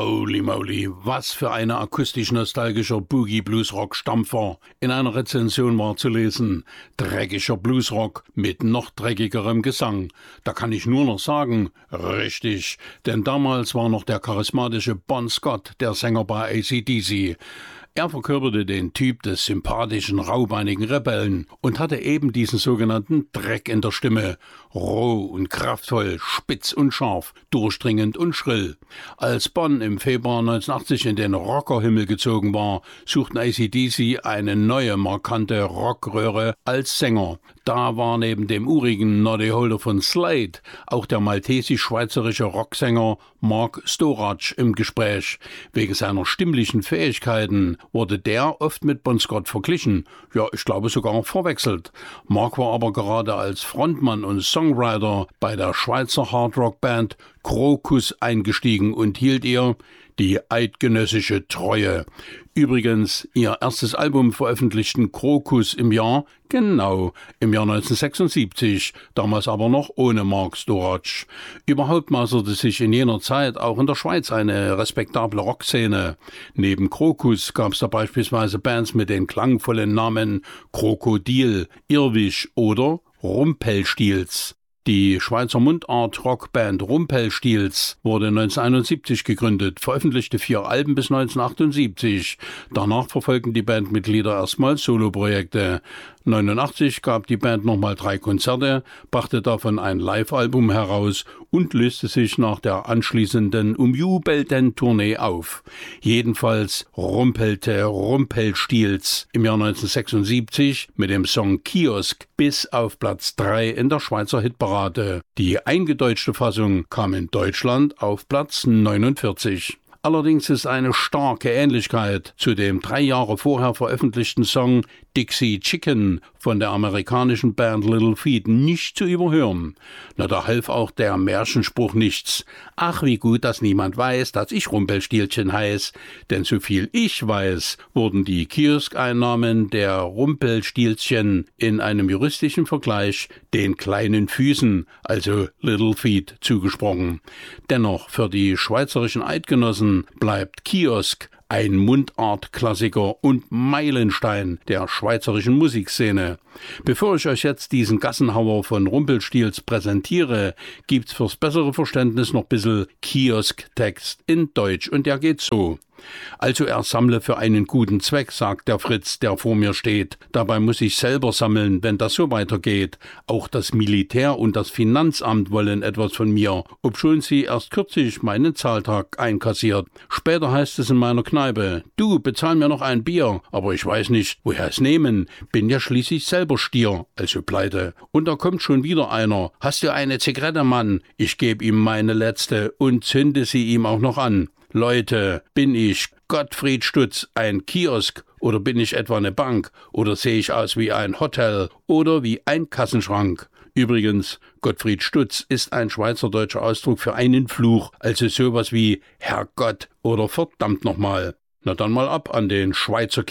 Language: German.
Holy moly, was für eine akustisch-nostalgischer Boogie-Bluesrock-Stampfer. In einer Rezension war zu lesen, dreckiger Bluesrock mit noch dreckigerem Gesang. Da kann ich nur noch sagen, richtig, denn damals war noch der charismatische Bon Scott der Sänger bei AC/DC. Er verkörperte den Typ des sympathischen, raubeinigen Rebellen und hatte eben diesen sogenannten Dreck in der Stimme. Roh und kraftvoll, spitz und scharf, durchdringend und schrill. Als Bon im Februar 1980 in den Rockerhimmel gezogen war, suchten AC/DC eine neue, markante Rockröhre als Sänger. Da war neben dem urigen Noddy Holder von Slade auch der maltesisch-schweizerische Rocksänger Mark Storach im Gespräch. Wegen seiner stimmlichen Fähigkeiten wurde der oft mit Bon Scott verglichen, ja, ich glaube sogar verwechselt. Mark war aber gerade als Frontmann und Songwriter bei der Schweizer Hardrock-Band Krokus eingestiegen und hielt ihr die eidgenössische Treue. Übrigens, ihr erstes Album veröffentlichten Krokus im Jahr 1976, damals aber noch ohne Mark Storach. Überhaupt maßerte sich in jener Zeit auch in der Schweiz eine respektable Rockszene. Neben Krokus gab es da beispielsweise Bands mit den klangvollen Namen Krokodil, Irrwisch oder Rumpelstilz. Die Schweizer Mundart-Rockband Rumpelstilz wurde 1971 gegründet, veröffentlichte 4 Alben bis 1978. Danach verfolgten die Bandmitglieder erstmal Soloprojekte. 1989 gab die Band nochmal 3 Konzerte, brachte davon ein Live-Album heraus und löste sich nach der anschließenden umjubelten Tournee auf. Jedenfalls rumpelte Rumpelstilz im Jahr 1976 mit dem Song Kiosk bis auf Platz 3 in der Schweizer Hitparade. Die eingedeutschte Fassung kam in Deutschland auf Platz 49. Allerdings ist eine starke Ähnlichkeit zu dem 3 Jahre vorher veröffentlichten Song Dixie Chicken von der amerikanischen Band Little Feat nicht zu überhören. Na, da half auch der Märchenspruch nichts. Ach, wie gut, dass niemand weiß, dass ich Rumpelstilzchen heiß. Denn so viel ich weiß, wurden die Kioskeinnahmen der Rumpelstilzchen in einem juristischen Vergleich den kleinen Füßen, also Little Feat, zugesprochen. Dennoch, für die schweizerischen Eidgenossen bleibt Kiosk ein Mundart-Klassiker und Meilenstein der schweizerischen Musikszene. Bevor ich euch jetzt diesen Gassenhauer von Rumpelstilz präsentiere, gibt's fürs bessere Verständnis noch ein bisschen Kiosk-Text in Deutsch und der geht so. Also er sammle für einen guten Zweck, sagt der Fritz, der vor mir steht. Dabei muss ich selber sammeln, wenn das so weitergeht. Auch das Militär und das Finanzamt wollen etwas von mir, obschon sie erst kürzlich meinen Zahltag einkassiert. Später heißt es in meiner Kneipe, du, bezahl mir noch ein Bier, aber ich weiß nicht, woher es nehmen. Bin ja schließlich selber Stier, also pleite. Und da kommt schon wieder einer. Hast du eine Zigarette, Mann? Ich gebe ihm meine letzte und zünde sie ihm auch noch an. Leute, bin ich Gottfried Stutz ein Kiosk oder bin ich etwa eine Bank oder sehe ich aus wie ein Hotel oder wie ein Kassenschrank? Übrigens, Gottfried Stutz ist ein schweizerdeutscher Ausdruck für einen Fluch, also sowas wie Herrgott oder verdammt nochmal. Na dann mal ab an den Schweizer